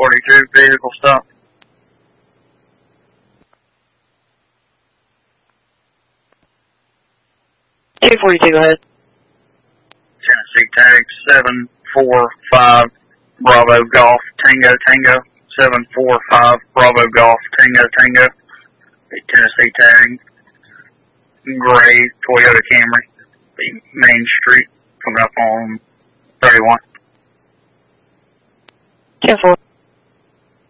1042, vehicle stop. K42, go ahead. Tennessee tag 745 Bravo Golf Tango Tango. 745 Bravo Golf Tango Tango. Tennessee tag. Gray Toyota Camry. Main Street. Coming up on 31. 10-4.